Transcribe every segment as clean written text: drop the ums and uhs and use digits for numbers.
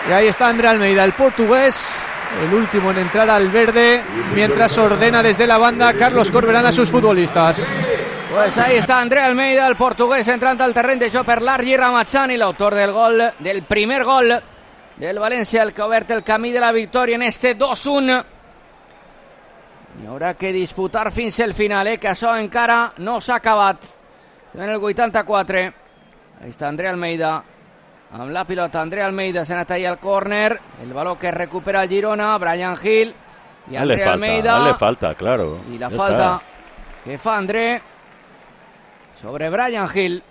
Y ahí está André Almeida, el portugués, el último en entrar al verde, mientras ordena desde la banda Carlos Corberán a sus futbolistas. Pues ahí está André Almeida, el portugués, entrando al terreno de joc per l'Argi Ramazzani, l'autor del primer gol del València, el que ha obert el camí de la victòria en este 2-1. Hi haurà que disputar fins al final, que això encara no s'ha acabat. En el 84. Ahí està André Almeida amb la pilota. André Almeida s'ha anat allà al córner, el baló que recupera el Girona, Bryan Gil i André Almeida. Le falta, claro. I la falta que fa André sobre Bryan Gil.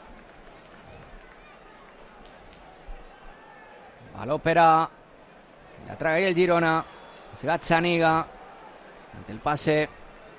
Baló per a la traga ahí el Girona. Es Gazzaniga ante el pase.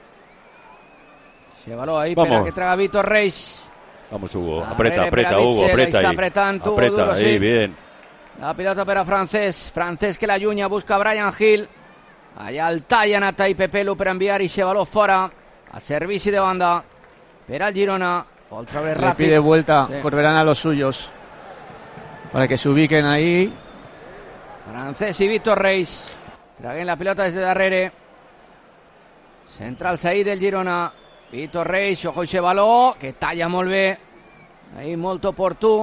Se baló ahí para que traga Víctor Reis. Vamos, Hugo, aprieta Hugo, aprieta ahí. Está apretando, aprieta duro, ahí, sí. Bien. La pilota per a Francesc que la llunya, busca Bryan Gil. Allà el talla Nata i Pepelu per enviar i se baló fora a servici de banda per al Girona. Le pide vuelta Corberán a los suyos para que se ubiquen ahí. Francesc i Víctor Reis traguen la pilota des de darrere. Central Saïd del Girona. Víctor Reis, ojo ese baló que talla molt bé, ahí molt oportú.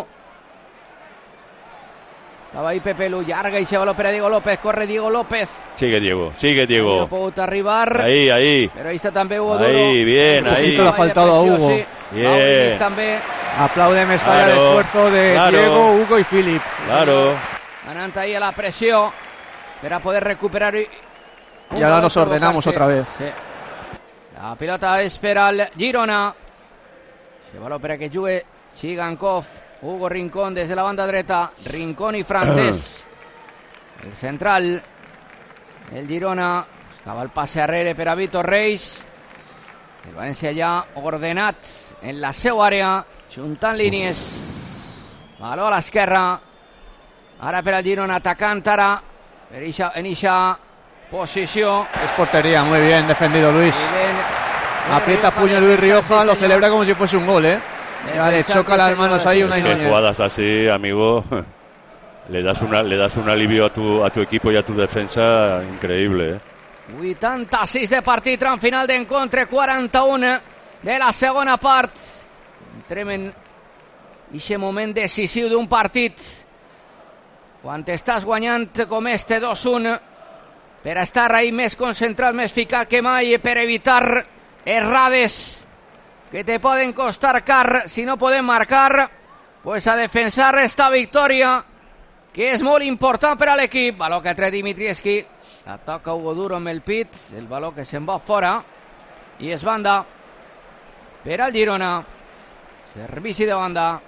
Estava ahí Pepelu, llarga ese baló per a Diego López, corre Diego López. Sigue Diego. No ha pogut arribar. Ahí. Pero ahí está també Hugo Duro. Ahí, bien, ahí. Le ha faltado a Hugo. Sí. Bien. També. Aplaude Mestalla el esfuerzo de Diego, Hugo y Philip. Claro. Anant ahí a la presión para poder recuperar. Y ahora nos ordenamos otra vez. Sí. La pilota és per al Girona. Se baló per a que jugui Chigankov, Hugo Rincón des de la banda dreta. Rincón i Francesc. El central. El Girona buscava el passe arrere per a Víctor Reis. El València ja ordenat en la seva àrea, juntant línies. Baló a l'esquerra. Ara per al Girona, atacant ara en eixa posició. Es portería, muy bien defendido Luis. Aprieta puño Luis Rioja, lo celebra como si fuese un gol, Ya le choca las manos ahí una Núñez. Jugadas así, amigo, le das un alivio a tu equipo y a tu defensa increíble, 86 de partit, tram final d'encontre, 41 de la segona part. Entrem en aquest moment decisiu d'un partit. Quan estàs guanyant com este 2-1, per estar ahí més concentrat, més ficat que mai, per evitar errades que te poden costar car si no poden marcar, pues a defensar esta victòria que és molt important per a l'equip. Baló que ha tret Dimitrievski, la toca Hugo Duro amb el pit, el baló que se'n va fora i és banda per al Girona, servici de banda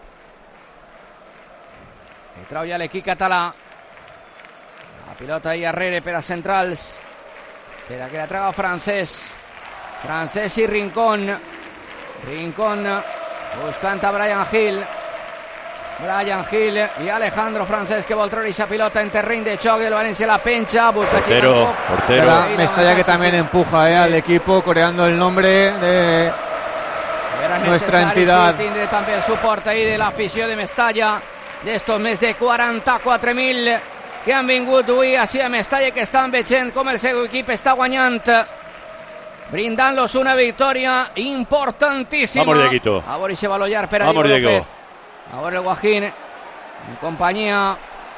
que trau ja l'equip català. La pilota ahí arrere per a centrals, per a que la traga Francesc i Rincón buscant a Bryan Gil i Alejandro Francesc, que vol treure aquesta pilota en terreny de xoc. El València la pencha, busca portero. Mestalla que también empuja al equipo, coreando el nombre de nuestra entidad. Tindre també el suport ahí de l'afició de Mestalla, d'estos més de 44.000 que han vingut avui així a Mestalla, que estan veient com el seu equip està guanyant, brindant-los una victòria importantíssima. Vamos, Dieguito. A veure ese baló llarg per a Diego López. A veure el Guajín en companyia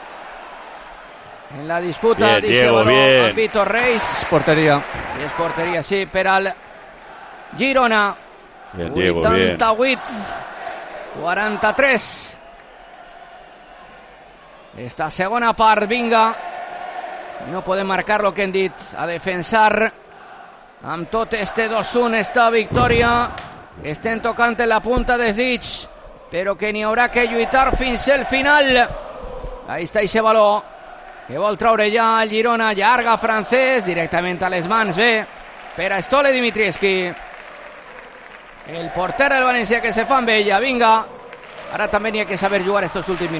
en la disputa d'ese baló amb Víctor Reis. Es portería. I és porteria, sí, per al Girona. Bien, Diego, 88 43. Esta segona part, vinga. I no podem marcar lo que hem dit. A defensar amb tot este 2-1, esta victòria. Estem tocant en la punta dels dits, però que n'hi haurà que lluitar fins al final. Ahí està ese baló que vol traure ja el Girona. Llarga Francesc, directament a les mans, bé, per a Stole Dimitrievski, el porter del València, que se fa amb ella. Vinga, ara també n'hi ha que saber jugar estos últims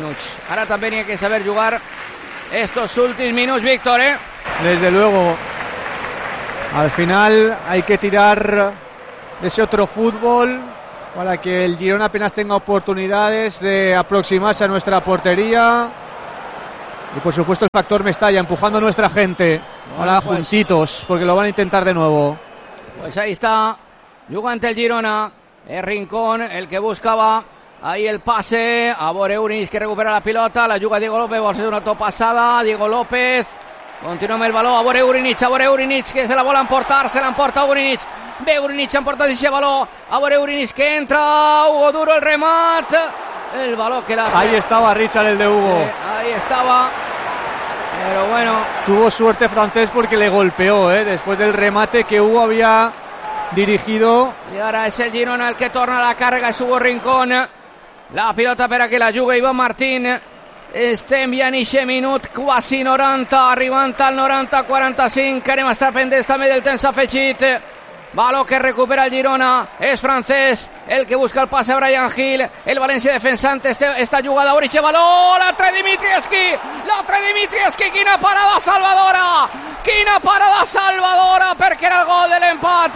minuts. Víctor, Desde luego, al final hay que tirar de ese otro fútbol para que el Girona apenas tenga oportunidades de aproximarse a nuestra portería. Y por supuesto el factor Mestalla empujando a nuestra gente. Bueno, ahora pues, juntitos, porque lo van a intentar de nuevo. Pues ahí está, juga ante el Girona, es Rincón el que buscaba ahí el pase, a Bore Urinis que recupera la pelota, la juga Diego López, va a ser una topasada, Diego López, continúa el balón a Bore Urinis que se la vola a emportar, se la emporta Urinis, ve Urinis a emportar y se balón a Bore Urinis que entra, Hugo Duro el remate, el balón que la... Ahí estaba Richard, el de Hugo. Ahí estaba, pero bueno. Tuvo suerte Francés porque le golpeó, después del remate que Hugo había dirigido. Y ahora es el Girona el que torna la carga, es Hugo Rincón. La pilota per a che la juga Ivan Martín. Estem ja en eixe minut quasi 90, arribant al 90-45. Anem a estar pendents també del temps afegit. Baló que recupera el Girona, és Francés el que busca el passe a Brian Hill, el València defensant esta jugada, Oriche baló, l'altre Dimitrievski, quina parada salvadora, perquè era el gol de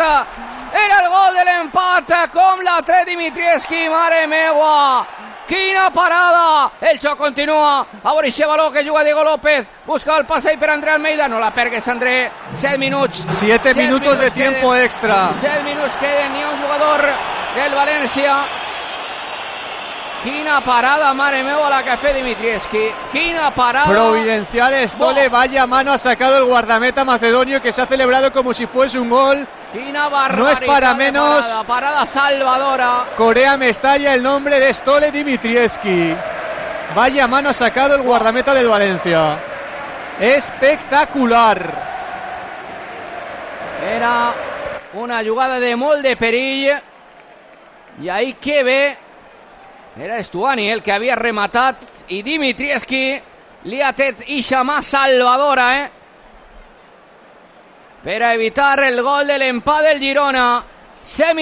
l'empat, com l'altre Dimitrievski, mare meua, quina parada, el xoc continua, a Oriche baló que juga Diego López, busca el passe per André Almeida, no la pergues André, 7 minuts. 7 minutos de tiempo queden, extra. 7 minuts queden, ni un jugador del València. Quina parada, mare meva, la que ha fet Dimitrievski. Quina parada. Providencial Estole, vaya mano ha sacado el guardameta macedonio que se ha celebrado como si fuese un gol. Quina barbaridad. No es para menos. Parada salvadora. Corea Mestalla, el nombre de Stole Dimitrievski. Vaya mano ha sacado el guardameta del Valencia. Espectacular. Era una jugada de molt de perill. I ahí que ve. Era Stuani el que havia rematat i Dimitrievski li ha tret ixa mà salvadora, per a evitar el gol de l'empat del Girona. 7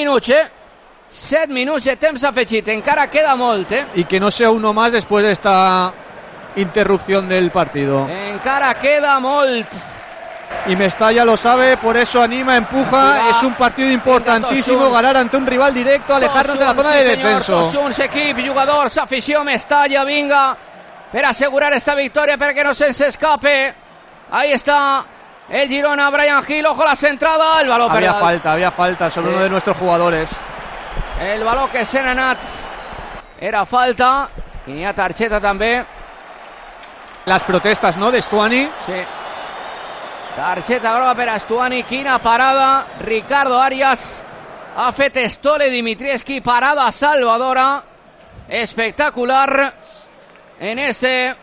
minuts de temps afegit, encara queda molt, Y que no sea uno más después de esta interrupción del partido. Encara queda molt. Y Mestalla lo sabe, por eso anima, empuja. Es un partido importantísimo, ganar ante un rival directo, alejarnos de la zona de descenso. Tots junts, equip, jugadors, afició, Mestalla, vinga, per asegurar esta victòria perquè no se'ns escape. Ahí está el Girona, Brian Hill, ojo la centrada, el baló Había falta, solo uno de nuestros jugadores. El baló que se n'ha anat, era falta, i n'hi ha targeta també. Las protestas, ¿no?, de Stuani. Sí. Targeta groga per a Stuani, quina parada, Ricardo Arias ha fet Stole Dimitrievski, parada salvadora, espectacular en este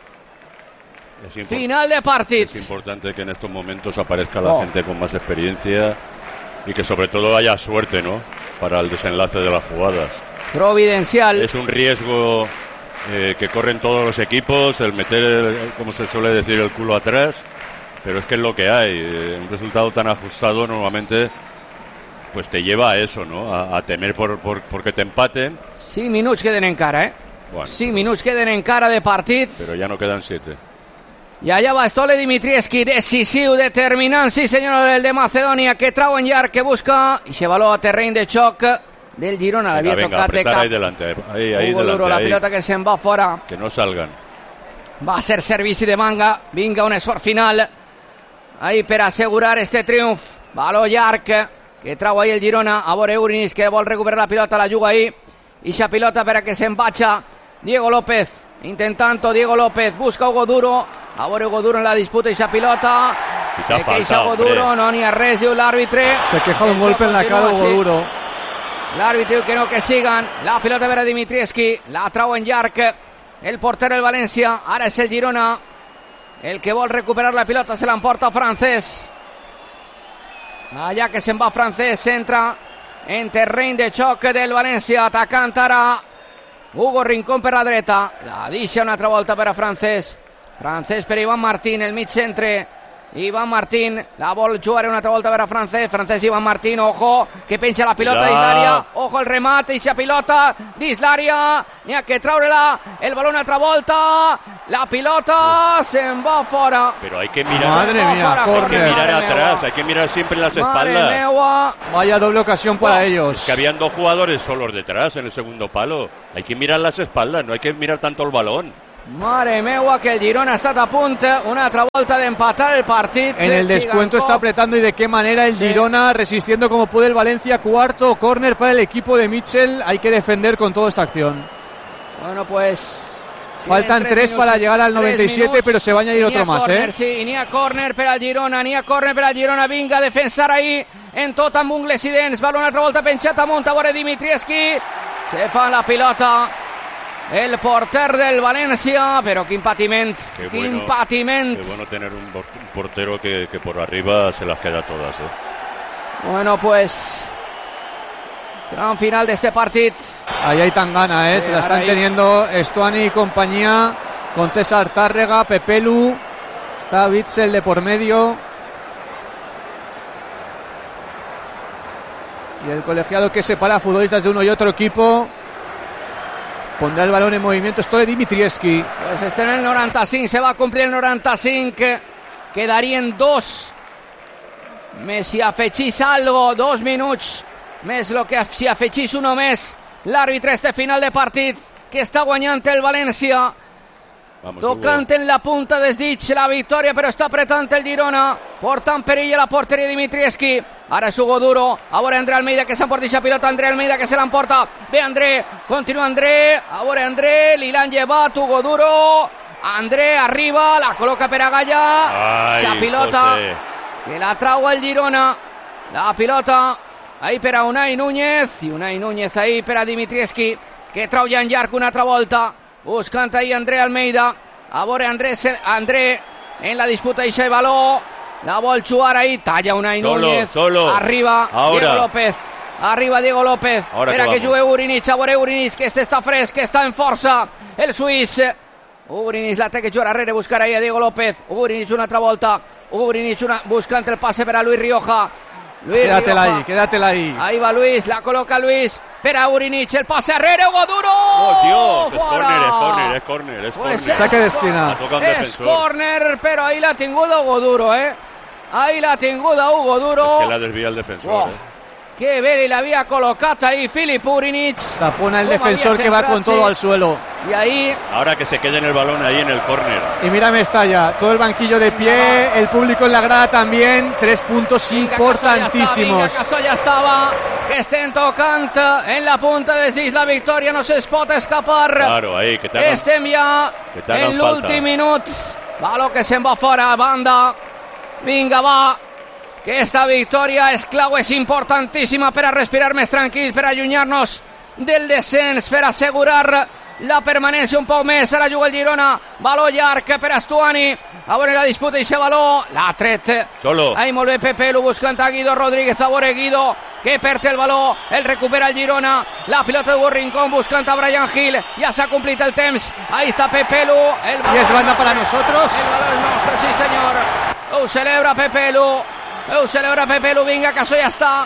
final de partit. Es importante que en estos momentos aparezca la gente con más experiencia y que sobre todo haya suerte, ¿no?, para el desenlace de las jugadas. Providencial. Es un riesgo que corren todos los equipos, el meter, como se suele decir, el culo atrás. Pero es que es lo que hay, un resultado tan ajustado normalmente pues te lleva a eso, ¿no? A temer porque te empaten. 5 minuts queden encara, Bueno, 5 minuts queden encara de partit. Pero ya no quedan 7. I allà va Stole Dimitrievski, decisiu, determinant, sí senyor, el de Macedònia, que trau en llarg, que busca, i se baló a terreny de xoc del Girona, l'havia tocat de cap. Ahí delante, ahí Hugo delante, Duro, la ahí. pilota que se'n va fora. Que no salgan. Va a ser servici de manga, vinga un esforç final ahí per assegurar este triomf. Baló llarg que trau ahí el Girona, a veure Urinis que vol recuperar la pilota, la juga ahí, ixa pilota per a que se'n vaja Diego López, intentant Diego López, busca Hugo Duro, a veure Hugo Duro en la disputa, ixa pilota, Quizá que ixa Hugo Duro, no n'hi ha res, diu l'àrbitre. Se queja de un golpe en la cara Hugo Duro. L'àrbitre diu que no, que sigan, la pilota per a Dimitrievski, la trau en llarg el porter del València, ara és el Girona el que vol recuperar la pilota, se l'emporta Francés. Allà que se'n va Francés, entra en terreny de xoc del València, atacant ara Hugo Rincón per la dreta, la deixa una altra volta per a Francés per Ivan Martín, el mig centre, Ivan Martín, la vol jugar una altra volta per a Francés, Ivan Martín, ojo, que penja la pilota dins l'àrea, ojo el remate, ixa pilota dins l'àrea, n'hi ha que traure-la, el baló una altra volta, la pilota se'n va fora. Pero hay que mirar, Madre mía, hay que córner. mirar atrás, hay que mirar siempre las Madre espaldas. meua. Vaya doble ocasión para ellos. Que habían 2 jugadores solos detrás en el segundo palo. Hay que mirar las espaldas, no hay que mirar tanto el balón. Mare meua, que el Girona ha estat a punt una altra volta d'empatar el partit. En el descuento está apretando, y de qué manera el Girona, resistiendo como puede el Valencia. Cuarto córner para el equipo de Mitchell. Hay que defender con toda esta acción. Bueno, pues faltan 3 para llegar al 97, pero se va a añadir otro más, corner, sí, n'hi ha córner per al Girona, vinga a defensar ahí en tot amb ungles i dents, val una altra volta penjat amunt a veure Dimitrievski, se fa la pilota el porter del València, però quin patiment, quin patiment. Qué bueno tener un portero que por arriba se las queda todas, Bueno, pues gran final de este partido. Ahí hay Tangana, sí, se la están teniendo Stuani y compañía, con César Tárrega, Pepelu, está Witsel de por medio. Y el colegiado que separa a futbolistas de uno y otro equipo pondrá el balón en movimiento. Esto de Dimitrievski. Pues este en el 95, se va a cumplir el 95, quedarien 2. Més si afegís algo, 2 minuts més lo que si afegís uno més. L'àrbitre este final de partit, que està guanyant el València. Vamos, tocant Hugo. en la punta dels dits la victòria, però està apretant el Girona, portant perill a la porteria Dimitrievski. Ara és Hugo Duro, a veure André Almeida que s'emporta aquesta pilota, André Almeida que se l'emporta, ve André, continua André, a veure André, li l'han llevat Hugo Duro, André arriba, la col·loca per a Gallà, la pilota José, que la trau el Girona, la pilota ahí per a Unai Núñez, i Unai Núñez ahí per a Dimitrievski, que trau ja en llarg una altra volta, buscant ahí André Almeida, a veure André en la disputa i el baló, la vol jugar ahí, talla Unai Núñez, arriba Diego López, espera que jugui Ugrinich, a veure Ugrinich, que este està fresc, que està en força, el suís, Ugrinich la té que jugar arrere, buscar ahí a Diego López, Ugrinich una altra volta, buscant el pase per a Luis Rioja, Quédatela ahí. Ahí va Luis, la coloca Luis, per a Ugrinich, el pase arrere, Hugo Duro. ¡Oh, Dios! Es córner. Pues saque de esquina. Es córner, pero ahí la ha tinguda Hugo Duro, Ahí la ha tinguda Hugo Duro. Es que la desvía el defensor, Wow. Que bé la havia col·locat ahí Filip Ugrinich. Tapona el defensor que va con todo al suelo. Y ahí ahora que se quede en el balón ahí en el córner. Y mira Mestalla, todo el banquillo de pie, el público en la grada también. 3 puntos importantísimos. Casolla estava, que estem tocant en la punta dels dits la victòria, no se'ls pot escapar. Claro, ahí, que te hagan, estem ja en l'últim minut. Baló que se'n va fora, banda. Vinga, va, que esta victòria és clau, és importantíssima per a respirar més tranquils, per a allunyar-nos del descens, per a assegurar la permanència un poc més. Ara juga el Girona, baló llarg per a Stuani, a veure la disputa i aquest baló, l'ha tret solo. Ahí molt bé Pepelu buscant a Guido Rodríguez, a veure Guido que perd el baló, el recupera el Girona, la pilota de Hugo Rincón buscant a Brian Hill, ja s'ha complit el temps, ahí està Pepelu, el baló, y es banda para nosotros. el baló és nostre, sí senyor, ho celebra Pepelu, vinga que això ja està,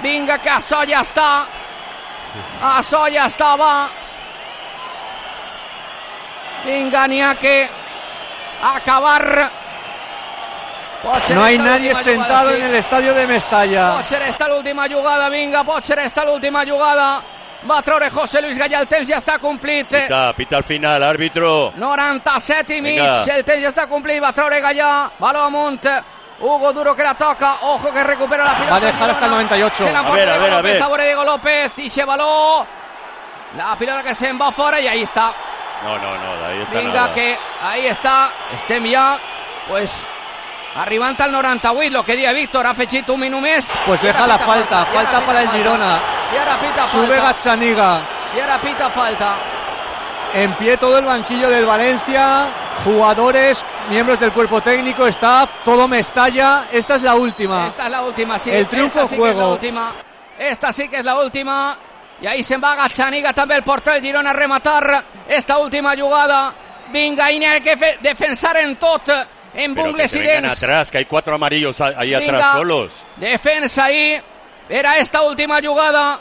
això ja està, va, vinga, n'hi ha que acabar. No hay nadie sentado en el estadio de Mestalla. Potser està l'última jugada, vinga, Potser està l'última jugada, va treure José Luis Gallà, el temps ja està complit. Pita al final, árbitro. 97 i mig, Venga. el temps ja està complit, va treure Gallà, baló amunt, Hugo Duro que la toca, ojo que recupera la pilota. Va a dejar hasta el 98. Se la A ver. a Diego López, i se baló, la pilota que se'n va fora i ahí està. No, ahí está Vinga, nada. que ahí està, estem ja, pues, arribant al 98, lo que dia Víctor, ha afegit un minut més. Pues deja la falta para el Girona. I ara pita Sube falta. Gazzaniga. Y ahora pita falta. En pie todo el banquillo del Valencia, jugadores, miembros del cuerpo técnico, staff, todo Mestalla. Esta es la última. Esta es la última, sí. El triunfo Esta sí juego. Que es la última. Esta sí que es la última. Y ahí se'n va Gazzaniga, també el porter del Girona a rematar esta última jugada. Vinga, i n'hi ha que defensar en tot, en Pero que bungles se i vengan dents. atrás, que hay 4 amarillos ahí Venga. atrás solos. Defensa ahí. Era esta última jugada.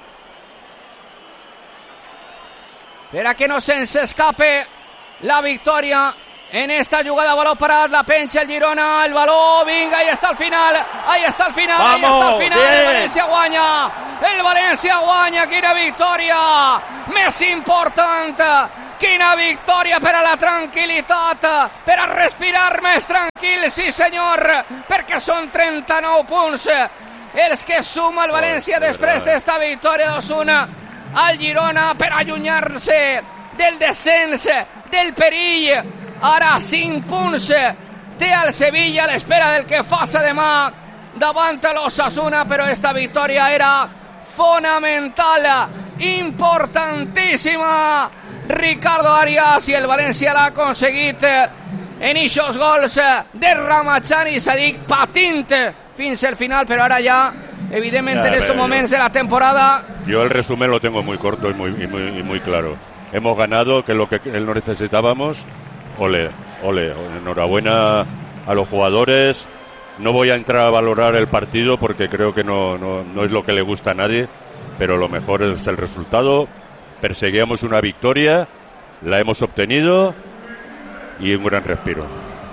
Para que no se'ns escape la victòria en esta jugada. Baló parat, la penja el Girona, el baló, vinga, ahí està el final, Vamos, el bien. València guanya, quina victòria més important Quina victòria per a la tranquil·litat, per a respirar més tranquil, sí senyor, perquè són 39 punts els que suma el València després d'esta victòria d'1 al Girona per allunyar-se del descens, del perill. Ara 5 punts té el Sevilla a l'espera del que faça demà davant l'Osasuna, però esta victòria era fonamental, importantíssima. Ricardo Arias, i el València l'ha aconseguit en eixos gols de Ramazani i Sadik, patint fins al final, però ara ja, evidentment, en estos moments de la temporada. Yo el resumen lo tengo muy corto y muy claro. Hemos ganado, que es lo que lo necesitábamos. Ole, enhorabuena a los jugadores. No voy a entrar a valorar el partido porque creo que no es lo que le gusta a nadie, pero lo mejor es el resultado. Perseguíamos una victoria, la hemos obtenido y un gran respiro.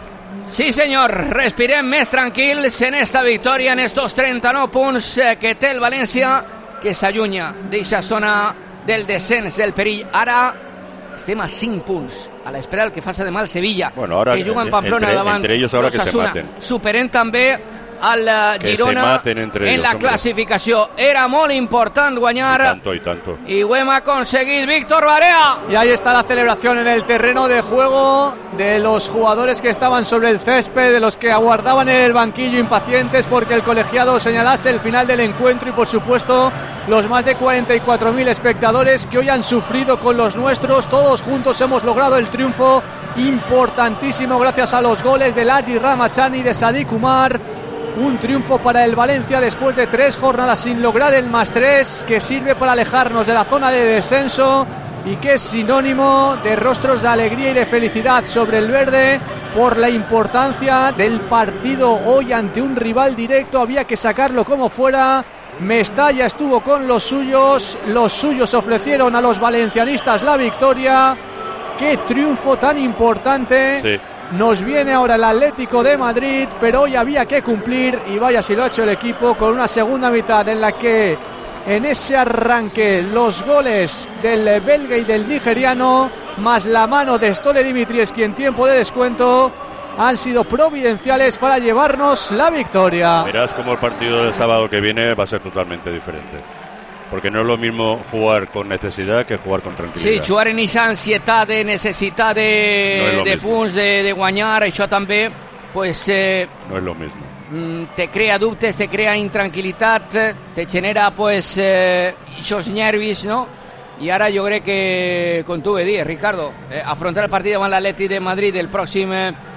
Sí senyor, respirem més tranquils en esta victòria, en estos 39 punts que té el València, que s'allunya d'eixa zona del descens, del perill. Ara estem a 5 punts, a l'espera del que faça demà el Sevilla, bueno, ahora, que juga en Pamplona davant l'Osasuna. Superem també al Girona en la clasificació. Era molt important guanyar y tanto. Y ho hem aconseguit, Víctor Barea. Y ahí está la celebración en el terreno de juego de los jugadores que estaban sobre el césped, de los que aguardaban en el banquillo impacientes porque el colegiado señalase el final del encuentro, y por supuesto los más de 44.000 espectadores que hoy han sufrido con los nuestros. Todos juntos hemos logrado el triunfo importantísimo gracias a los goles de Ladji Ramazani y de Sadik Umar. Un triunfo para el Valencia después de 3 jornadas sin lograr el +3, que sirve para alejarnos de la zona de descenso y que es sinónimo de rostros de alegría y de felicidad sobre el verde por la importancia del partido hoy ante un rival directo. Había que sacarlo como fuera. Mestalla estuvo con los suyos ofrecieron a los valencianistas la victoria. ¡Qué triunfo tan importante! Sí. Nos viene ahora el Atlético de Madrid, pero hoy había que cumplir, y vaya si lo ha hecho el equipo, con una segunda mitad en la que en ese arranque los goles del belga y del nigeriano, más la mano de Stole Dimitrievski en tiempo de descuento, han sido providenciales para llevarnos la victoria. Verás cómo el partido del sábado que viene va a ser totalmente diferente, porque no es lo mismo jugar con necesidad que jugar con tranquil·litat. Sí, jugar en esa ansietat de necessitat de punts, de guanyar, això també pues, no es lo mismo. Te crea dubtes, te crea intranquil·litat, te genera pues esos nervis, no? I ara jo crec que, com tu bé dius, Ricardo, afrontar el partit davant l'Atleti de Madrid el pròxim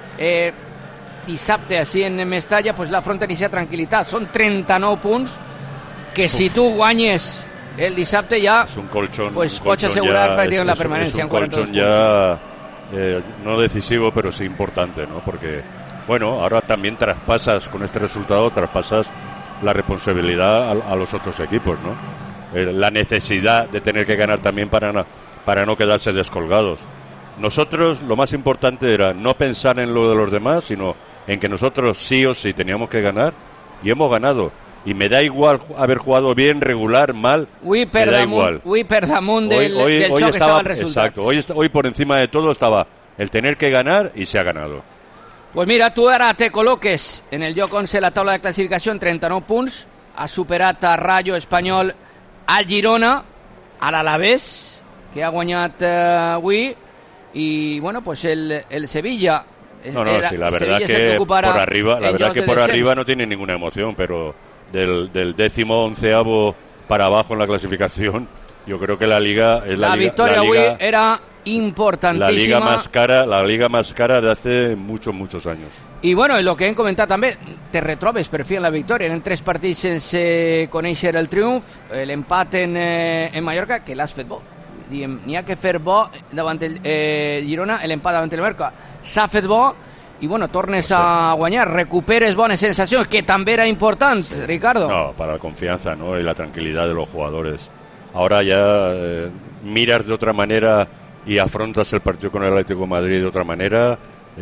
dissabte així en Mestalla, pues l'afronta en aquesta tranquil·litat. Són 39 punts que si tu guanyes el dissabte ja es un colchón, pues pots asegurar prácticamente la permanencia. Es un colchón ya no decisivo, pero sí importante, ¿no? Porque, bueno, ahora también traspasas, con este resultado, traspasas la responsabilidad a los otros equipos, ¿no? La necesidad de tener que ganar también para no quedarse descolgados. Nosotros, lo más importante era no pensar en lo de los demás, sino en que nosotros sí o sí teníamos que ganar, y hemos ganado. Y me da igual haber jugado bien, regular, mal, me da igual. Hoy per damunt del xoc estava el resultat. Exacto, hoy por encima de todo estaba el tener que ganar, y se ha ganado. Pues mira, tu ara te col·loques en el lloc 11 de la taula de classificació en 39 punts, has superat a Rayo, Espanyol, al Girona, a l'Alavés, que ha guanyat avui, y bueno, pues el Sevilla. No, sí, la verdad que por arriba no tiene ninguna emoción, pero del 11º para abajo en la clasificación, yo creo que la liga es la victoria hoy era importantísima. La liga más cara de hace muchos años. Y bueno, lo que hem comentat també, te retrobes per fi en la victòria. En 3 partits sense conèixer el triomf, l'empat en Mallorca, que l'has fet bo. N'hi ha que fer bo davant el Girona, l'empat davant el Mallorca s'ha fet bo, i bueno, tornes a guanyar, recuperes bones sensacions, que també era important, Ricardo. No, para la confianza, ¿no? Y la tranquilidad de los jugadores. Ahora ya miras de otra manera y afrontas el partido con el Atlético de Madrid de otra manera.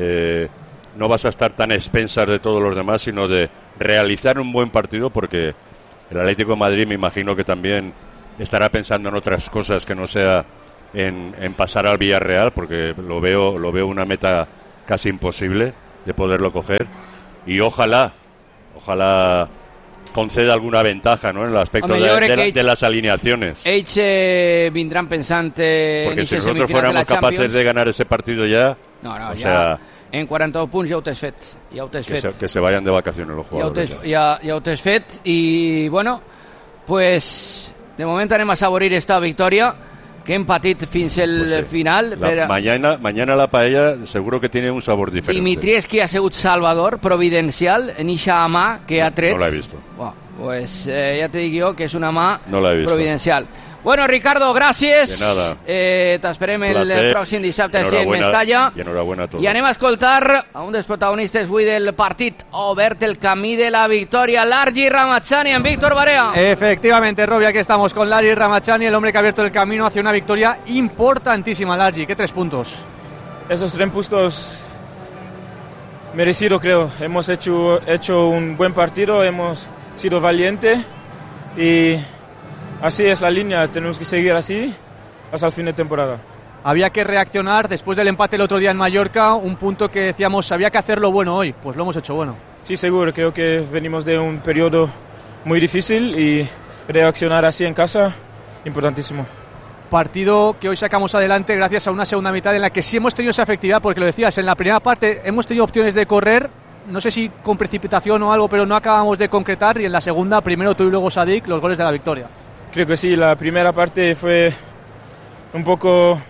No vas a estar tan a expensas de todos los demás, sino de realizar un buen partido, porque el Atlético de Madrid me imagino que también estará pensando en otras cosas que no sea en pasar al Villarreal, porque lo veo una meta casi imposible de poderlo coger, y ojalá conceda alguna ventaja, ¿no?, en el aspecto de las alineaciones. Vendrán pensando porque si nosotros fuéramos capaces de ganar ese partido ya, o sea, en 40 punts ja ho tens fet. Que se vayan de vacaciones los jugadores. Ja ho tens fet, i bueno, pues de moment anem a saborir esta victòria que hem patit fins el final. Mañana la paella seguro que tiene un sabor diferente. Dimitrievski ha sigut salvador, providencial, en ixa mà que ha tret. No l'he vist. Bueno, pues ja te dic jo que és una mà providencial. Bueno, Ricardo, gràcies. De nada. T'esperem el pròxim dissabte en Mestalla. I enhorabuena a tots. I anem a escoltar a un dels protagonistes avui del partit. Ha obert el camí de la victòria, Largi Ramazani en Víctor Barea. Efectivamente, Robbie, aquí estamos con Largi Ramazani, el hombre que ha abierto el camino hacia una victoria importantísima. Largi, ¿qué 3 puntos? Esos 3 puntos merecido, creo. Hemos hecho un buen partido, hemos sido valientes y así es la línea, tenemos que seguir así hasta el fin de temporada. Había que reaccionar después del empate el otro día en Mallorca, un punto que decíamos había que hacerlo bueno hoy, pues lo hemos hecho bueno. Sí, seguro, creo que venimos de un periodo muy difícil y reaccionar así en casa, importantísimo. Partido que hoy sacamos adelante gracias a una segunda mitad en la que sí hemos tenido esa efectividad, porque lo decías, en la primera parte hemos tenido opciones de correr, no sé si con precipitación o algo, pero no acabamos de concretar, y en la segunda, primero tú y luego Sadik, los goles de la victoria. Creo que sí, la primera parte fue un poco,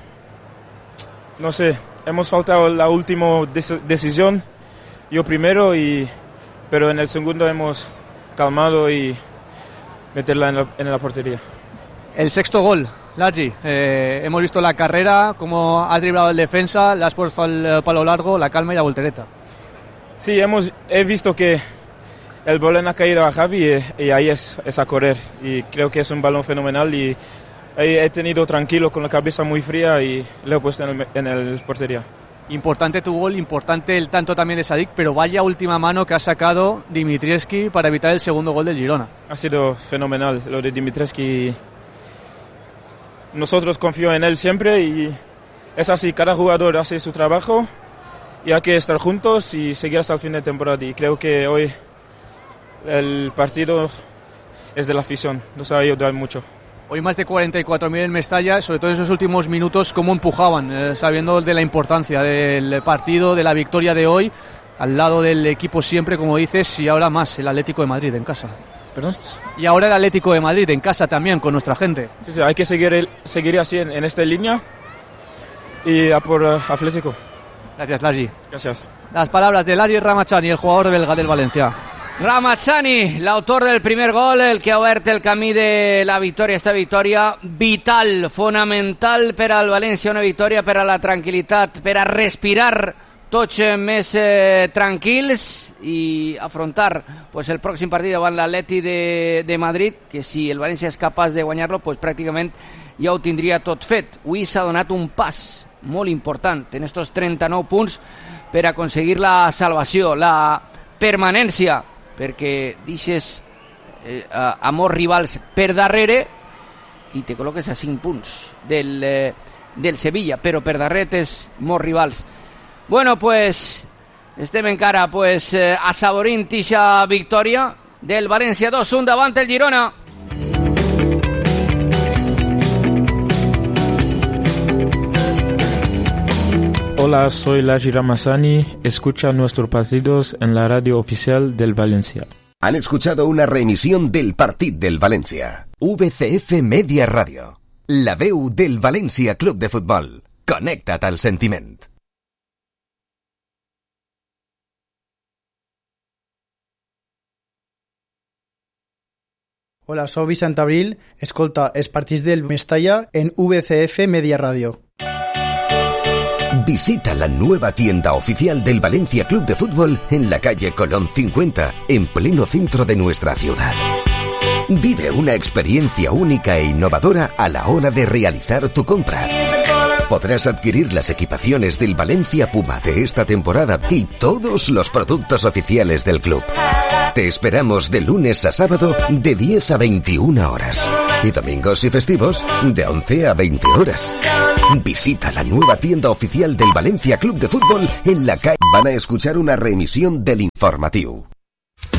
no sé, hemos faltado la última decisión, yo primero, pero en el segundo hemos calmado y meterla en la portería. El sexto gol, Largi, hemos visto la carrera, cómo has driblado el defensa, le has puesto al palo largo, la calma y la voltereta. Sí, he visto que el balón ha caído a Javi y ahí es a correr, y creo que es un balón fenomenal y he tenido tranquilo con la cabeza muy fría y le he puesto en el portería. Importante tu gol, importante el tanto también de Sadik, pero vaya última mano que ha sacado Dimitrievski para evitar el segundo gol del Girona. Ha sido fenomenal lo de Dimitrievski. Nosotros confiamos en él siempre y es así, cada jugador hace su trabajo y hay que estar juntos y seguir hasta el fin de temporada, y creo que hoy el partido es de la afición, nos ha ayudado mucho. Hoy más de 44.000 en Mestalla, sobre todo en esos últimos minutos, cómo empujaban, sabiendo de la importancia del partido, de la victoria de hoy, al lado del equipo siempre, como dices, y ahora más el Atlético de Madrid en casa. ¿Perdón? Y ahora el Atlético de Madrid en casa también, con nuestra gente. Sí, hay que seguir así en esta línea y a por Atlético. Gracias, Largi. Gracias. Las palabras de Largi Ramazani, el jugador belga del Valencia. Ramazani, l'autor del primer gol, el que ha obert el camí de la victòria, esta victòria vital, fonamental per al València, una victòria per a la tranquil·litat, per a respirar tots més tranquils i afrontar pues, el pròxim partit davant l'Atleti de Madrid, que si el València és capaç de guanyar-lo, pues, pràcticament ja ho tindria tot fet. Avui s'ha donat un pas molt important en estos 39 punts per aconseguir la salvació, la permanència, perquè deixes a molts rivals per darrere i te col·loques a 5 punts del Sevilla, però per darrere tens molts rivals. Bueno, pues estem encara pues, assaborint ixa victòria del València 2-1 davant el Girona. Hola, soy Largi Ramazani. Escucha nuestros partidos en la radio oficial del Valencia. Han escuchado una reemisión del Partit del Valencia. VCF Media Radio. La veu del Valencia Club de Futbol. Connecta't al sentiment. Hola, soy Vicent Abril. Escolta els partits del Mestalla en VCF Media Radio. Visita la nueva tienda oficial del Valencia Club de Fútbol en la calle Colón 50, en pleno centro de nuestra ciudad. Vive una experiencia única e innovadora a la hora de realizar tu compra. Podrás adquirir las equipaciones del Valencia Puma de esta temporada y todos los productos oficiales del club. Te esperamos de lunes a sábado de 10 a 21 horas. Y domingos y festivos de 11 a 20 horas. Visita la nueva tienda oficial del Valencia Club de Fútbol en la calle. Van a escuchar una reemisión del informativo.